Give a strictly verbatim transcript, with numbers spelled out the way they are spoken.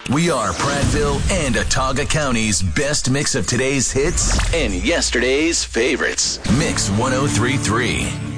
We are Prattville and Otaga County's best mix of today's hits and yesterday's favorites. Mix one oh three point three.